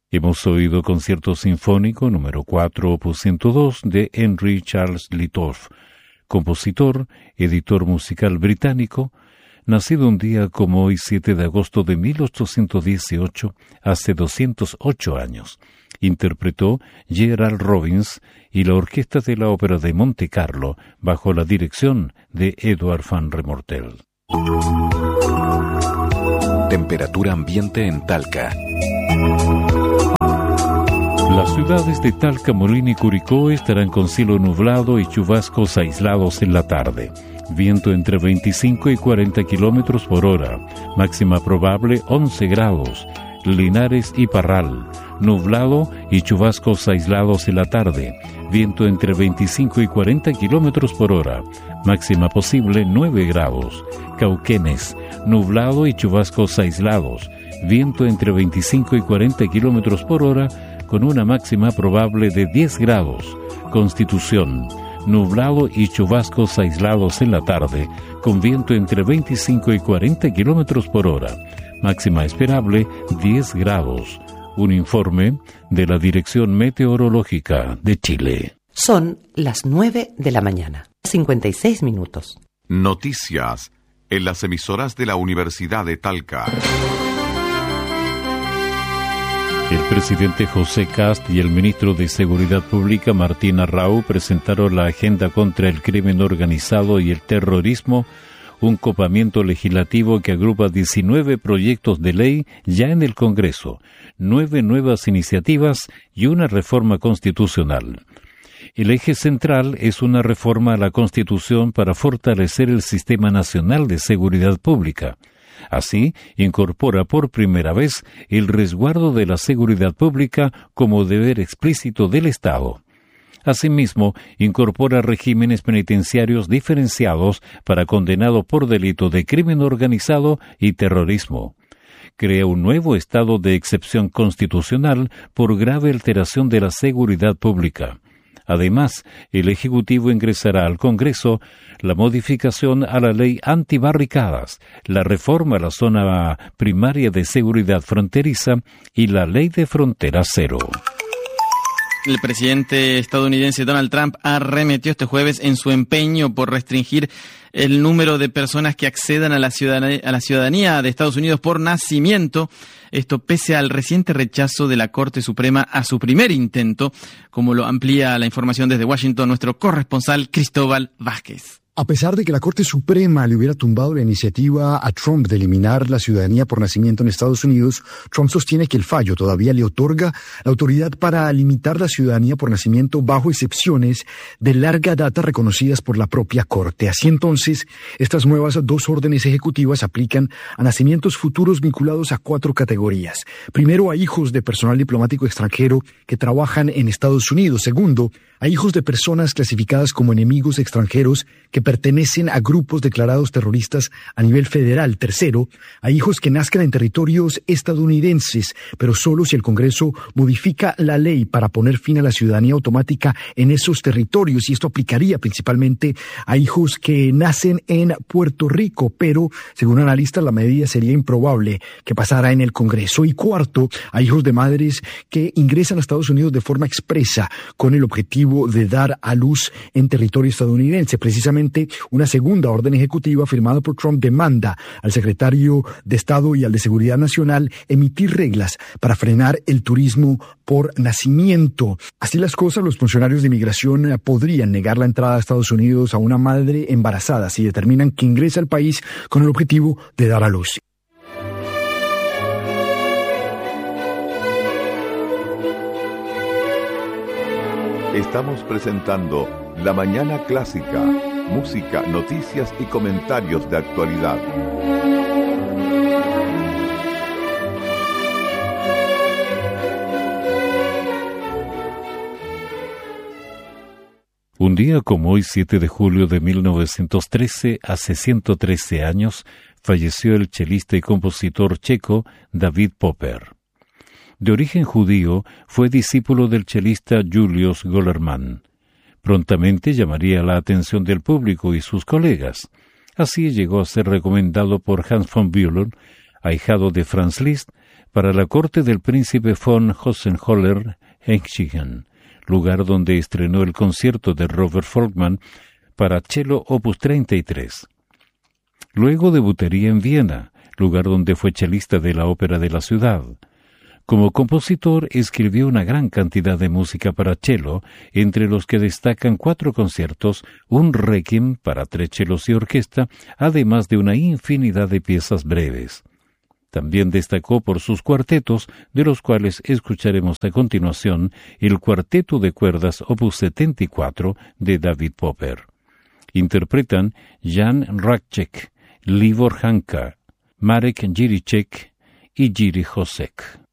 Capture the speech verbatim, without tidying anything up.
Hemos oído Concierto Sinfónico número cuatro, opus ciento dos, de Henry Charles Litthoff, compositor, editor musical británico, nacido un día como hoy, siete de agosto de mil ochocientos dieciocho, hace doscientos ocho años. Interpretó Gerald Robbins y la orquesta de la Ópera de Monte Carlo bajo la dirección de Edward van Remortel. Temperatura ambiente en Talca. Las ciudades de Talca, Molina y Curicó estarán con cielo nublado y chubascos aislados en la tarde. Viento entre veinticinco y cuarenta kilómetros por hora. Máxima probable once grados. Linares y Parral, nublado y chubascos aislados en la tarde. Viento entre veinticinco y cuarenta kilómetros por hora. Máxima posible nueve grados. Cauquenes, nublado y chubascos aislados. Viento entre veinticinco y cuarenta kilómetros por hora, con una máxima probable de diez grados. Constitución, nublado y chubascos aislados en la tarde, con viento entre veinticinco y cuarenta kilómetros por hora. Máxima esperable diez grados. Un informe de la Dirección Meteorológica de Chile. Son las nueve de la mañana, cincuenta y seis minutos. Noticias en las emisoras de la Universidad de Talca. El presidente José Kast y el ministro de Seguridad Pública Martín Arrau presentaron la agenda contra el crimen organizado y el terrorismo, un copamiento legislativo que agrupa diecinueve proyectos de ley ya en el Congreso, nueve nuevas iniciativas y una reforma constitucional. El eje central es una reforma a la Constitución para fortalecer el Sistema Nacional de Seguridad Pública. Así, incorpora por primera vez el resguardo de la seguridad pública como deber explícito del Estado. Asimismo, incorpora regímenes penitenciarios diferenciados para condenados por delito de crimen organizado y terrorismo. Crea un nuevo estado de excepción constitucional por grave alteración de la seguridad pública. Además, el Ejecutivo ingresará al Congreso la modificación a la ley antibarricadas, la reforma a la zona primaria de seguridad fronteriza y la ley de frontera cero. El presidente estadounidense Donald Trump arremetió este jueves en su empeño por restringir el número de personas que accedan a la ciudadanía, a la ciudadanía de Estados Unidos por nacimiento. Esto pese al reciente rechazo de la Corte Suprema a su primer intento, como lo amplía la información desde Washington nuestro corresponsal Cristóbal Vázquez. A pesar de que la Corte Suprema le hubiera tumbado la iniciativa a Trump de eliminar la ciudadanía por nacimiento en Estados Unidos, Trump sostiene que el fallo todavía le otorga la autoridad para limitar la ciudadanía por nacimiento bajo excepciones de larga data reconocidas por la propia Corte. Así entonces, estas nuevas dos órdenes ejecutivas aplican a nacimientos futuros vinculados a cuatro categorías. Primero, a hijos de personal diplomático extranjero que trabajan en Estados Unidos. Segundo, a hijos de personas clasificadas como enemigos extranjeros que pertenecen a grupos declarados terroristas a nivel federal. Tercero, a hijos que nazcan en territorios estadounidenses, pero solo si el Congreso modifica la ley para poner fin a la ciudadanía automática en esos territorios. Y esto aplicaría principalmente a hijos que nacen en Puerto Rico, pero según analistas la medida sería improbable que pasara en el Congreso. Y cuarto, a hijos de madres que ingresan a Estados Unidos de forma expresa con el objetivo de dar a luz en territorio estadounidense. Precisamente una segunda orden ejecutiva firmada por Trump demanda al secretario de Estado y al de Seguridad Nacional emitir reglas para frenar el turismo por nacimiento. Así las cosas, los funcionarios de inmigración podrían negar la entrada a Estados Unidos a una madre embarazada si determinan que ingresa al país con el objetivo de dar a luz. Estamos presentando La Mañana Clásica, música, noticias y comentarios de actualidad. Un día como hoy, siete de julio de mil novecientos trece, hace ciento trece años, falleció el chelista y compositor checo David Popper. De origen judío, fue discípulo del chelista Julius Gollermann. Prontamente llamaría la atención del público y sus colegas. Así llegó a ser recomendado por Hans von Bülow, ahijado de Franz Liszt, para la corte del príncipe von Hohenzollern-Hechingen, lugar donde estrenó el concierto de Robert Folkman para cello opus treinta y tres. Luego debutaría en Viena, lugar donde fue chelista de la ópera de la ciudad. Como compositor escribió una gran cantidad de música para cello, entre los que destacan cuatro conciertos, un requiem para tres chelos y orquesta, además de una infinidad de piezas breves. También destacó por sus cuartetos, de los cuales escucharemos a continuación el Cuarteto de Cuerdas opus setenta y cuatro de David Popper. Interpretan Jan Radczek, Libor Hanka, Marek Jiricek y Jiří Hosek.